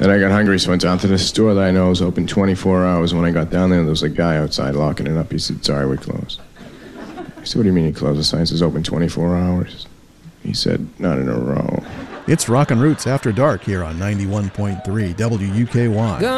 Then I got hungry, so I went down to the store that I know is open 24 hours. When I got down there was a guy outside locking it up. He said, "Sorry, we closed." I said, "What do you mean you closed? The sign says open 24 hours. He said, "Not in a row." It's Rockin' Roots After Dark here on 91.3 WUKY.